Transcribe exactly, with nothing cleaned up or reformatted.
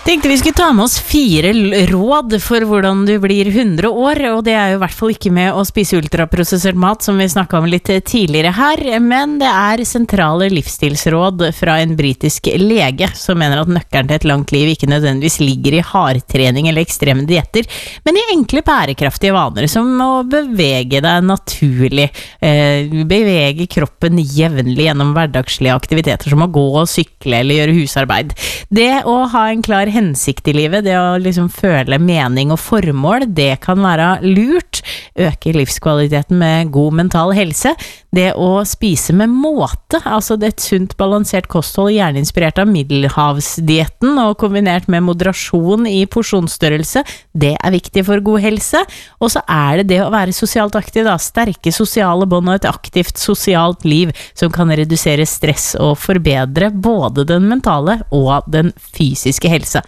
Tenkte vi skulle ta med oss fire råd for hvordan du blir hundre år, og det er jo i hvert fall ikke med å spise ultraprosessert mat, som vi snakket om litt tidligere her, men det er sentrale livsstilsråd fra en britisk lege, som mener at nøkkelen til et langt liv ikke nødvendigvis ligger i hardtrening eller ekstreme dietter, men i enkle bærekraftige vaner, som å bevege deg naturlig, eh, bevege kroppen jevnlig gjennom hverdagslige aktiviteter, som å gå og sykle eller gjøre husarbeid. Det å ha en klar hensikt i livet, det å liksom føle mening og formål, det kan være lurt, øke livskvaliteten med god mental helse. Det å spise med måte, altså det er et sunt balansert kosthold, gjerne inspirert av middelhavsdietten og kombinert med moderasjon i porsjonsstørrelse, det er viktig for god helse. Og så er det det å være sosialt aktiv, da, sterke sosiale bånd og et aktivt sosialt liv som kan redusere stress og forbedre både den mentale og den fysiske helse.